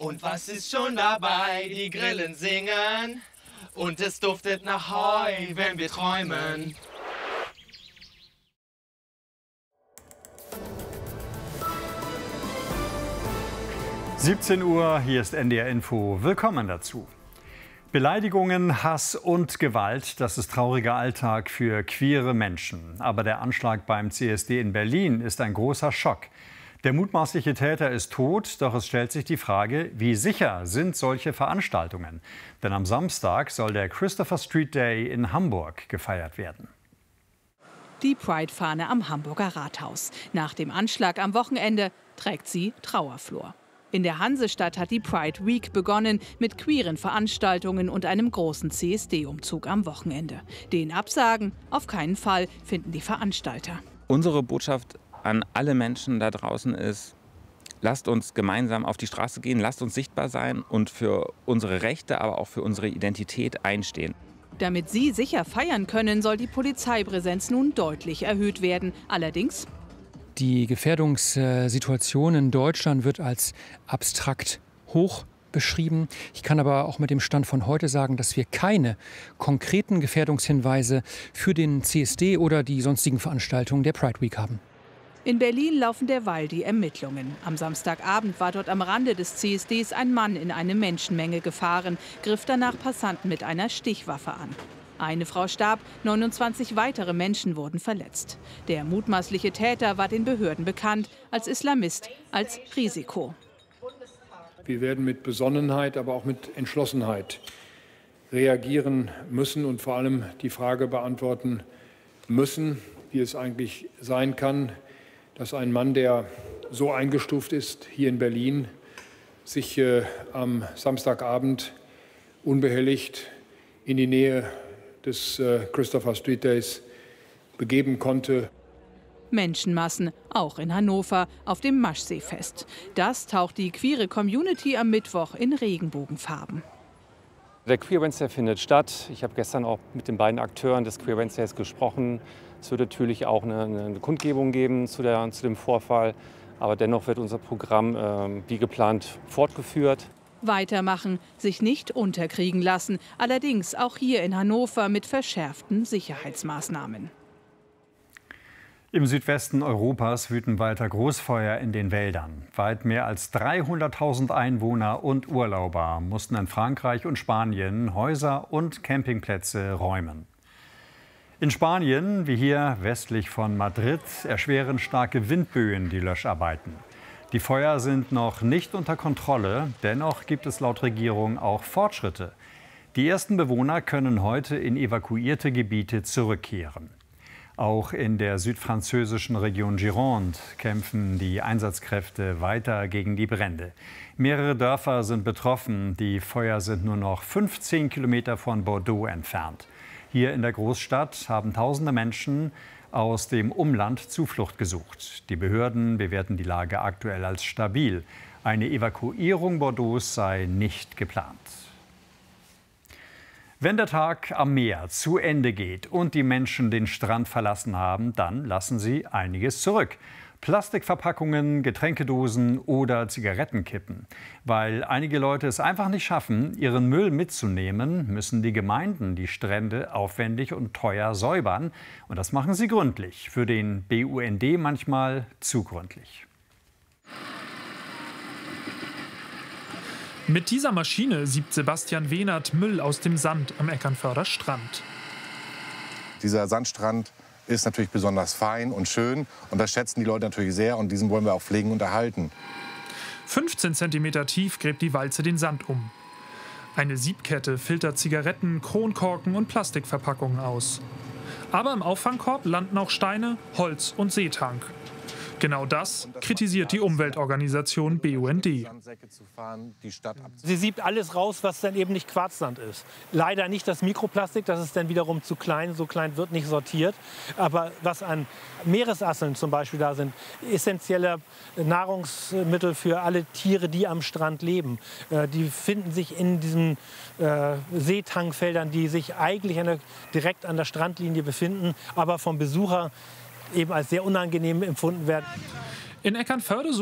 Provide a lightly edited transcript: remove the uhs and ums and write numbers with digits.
Und was ist schon dabei? Die Grillen singen und es duftet nach Heu, wenn wir träumen. Uhr, hier ist NDR Info. Willkommen dazu. Beleidigungen, Hass und Gewalt, das ist trauriger Alltag für queere Menschen. Aber der Anschlag beim CSD in Berlin ist ein großer Schock. Der mutmaßliche Täter ist tot, doch es stellt sich die Frage, wie sicher sind solche Veranstaltungen? Denn am Samstag soll der Christopher Street Day in Hamburg gefeiert werden. Die Pride-Fahne am Hamburger Rathaus. Nach dem Anschlag am Wochenende trägt sie Trauerflor. In der Hansestadt hat die Pride Week begonnen mit queeren Veranstaltungen und einem großen CSD-Umzug am Wochenende. Den Absagen auf keinen Fall, finden die Veranstalter. Unsere Botschaft an alle Menschen da draußen ist, lasst uns gemeinsam auf die Straße gehen, lasst uns sichtbar sein und für unsere Rechte, aber auch für unsere Identität einstehen. Damit sie sicher feiern können, soll die Polizeipräsenz nun deutlich erhöht werden. Allerdings: Die Gefährdungssituation in Deutschland wird als abstrakt hoch beschrieben. Ich kann aber auch mit dem Stand von heute sagen, dass wir keine konkreten Gefährdungshinweise für den CSD oder die sonstigen Veranstaltungen der Pride Week haben. In Berlin laufen derweil die Ermittlungen. Am Samstagabend war dort am Rande des CSDs ein Mann in eine Menschenmenge gefahren, griff danach Passanten mit einer Stichwaffe an. Eine Frau starb, 29 weitere Menschen wurden verletzt. Der mutmaßliche Täter war den Behörden bekannt als Islamist, als Risiko. Wir werden mit Besonnenheit, aber auch mit Entschlossenheit reagieren müssen und vor allem die Frage beantworten müssen, wie es eigentlich sein kann, dass ein Mann, der so eingestuft ist hier in Berlin, sich am Samstagabend unbehelligt in die Nähe des Christopher Street Days begeben konnte. Menschenmassen, auch in Hannover, auf dem Maschseefest. Das taucht die queere Community am Mittwoch in Regenbogenfarben. Der Queer Wednesday findet statt. Ich habe gestern auch mit den beiden Akteuren des Queer Wednesdays gesprochen. Es wird natürlich auch eine Kundgebung geben zu dem Vorfall. Aber dennoch wird unser Programm wie geplant fortgeführt. Weitermachen, sich nicht unterkriegen lassen. Allerdings auch hier in Hannover mit verschärften Sicherheitsmaßnahmen. Im Südwesten Europas wüten weiter Großfeuer in den Wäldern. Weit mehr als 300.000 Einwohner und Urlauber mussten in Frankreich und Spanien Häuser und Campingplätze räumen. In Spanien, wie hier westlich von Madrid, erschweren starke Windböen die Löscharbeiten. Die Feuer sind noch nicht unter Kontrolle, dennoch gibt es laut Regierung auch Fortschritte. Die ersten Bewohner können heute in evakuierte Gebiete zurückkehren. Auch in der südfranzösischen Region Gironde kämpfen die Einsatzkräfte weiter gegen die Brände. Mehrere Dörfer sind betroffen, die Feuer sind nur noch 15 Kilometer von Bordeaux entfernt. Hier in der Großstadt haben tausende Menschen aus dem Umland Zuflucht gesucht. Die Behörden bewerten die Lage aktuell als stabil. Eine Evakuierung Bordeaux sei nicht geplant. Wenn der Tag am Meer zu Ende geht und die Menschen den Strand verlassen haben, dann lassen sie einiges zurück. Plastikverpackungen, Getränkedosen oder Zigarettenkippen. Weil einige Leute es einfach nicht schaffen, ihren Müll mitzunehmen, müssen die Gemeinden die Strände aufwendig und teuer säubern. Und das machen sie gründlich. Für den BUND manchmal zu gründlich. Mit dieser Maschine siebt Sebastian Wehnert Müll aus dem Sand am Eckernförder Strand. Dieser Sandstrand ist natürlich besonders fein und schön und das schätzen die Leute natürlich sehr und diesen wollen wir auch pflegen und erhalten. 15 cm tief gräbt die Walze den Sand um. Eine Siebkette filtert Zigaretten, Kronkorken und Plastikverpackungen aus. Aber im Auffangkorb landen auch Steine, Holz und Seetank. Genau das kritisiert die Umweltorganisation BUND. Sie siebt alles raus, was dann eben nicht Quarzsand ist. Leider nicht das Mikroplastik, das ist dann wiederum zu klein. So klein wird nicht sortiert. Aber was an Meeresasseln zum Beispiel da sind, essentielle Nahrungsmittel für alle Tiere, die am Strand leben, die finden sich in diesen Seetankfeldern, die sich eigentlich direkt an der Strandlinie befinden, aber vom Besucher eben als sehr unangenehm empfunden werden. In Eckernförde